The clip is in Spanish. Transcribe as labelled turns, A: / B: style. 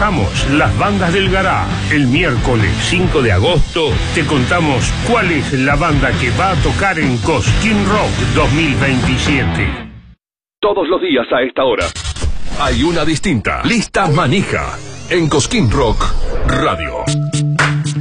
A: festejamos las bandas del Gará. El miércoles 5 de agosto te contamos cuál es la banda que va a tocar en Cosquín Rock 2027.
B: Todos los días a esta hora hay una distinta. Lista manija en Cosquín Rock Radio.